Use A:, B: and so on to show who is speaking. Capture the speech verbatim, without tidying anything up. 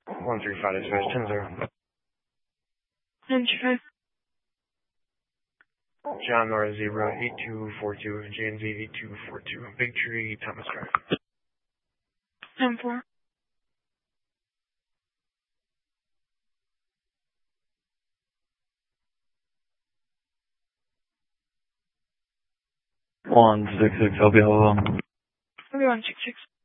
A: One three five dispatch, ten zero.
B: ten five.
A: John Nora Zebra, eight two four two, J N Z eight two four two, Big Tree, Thomas Drive.
B: ten four.
C: one six six, I'll be alone.
B: I'll be one six six.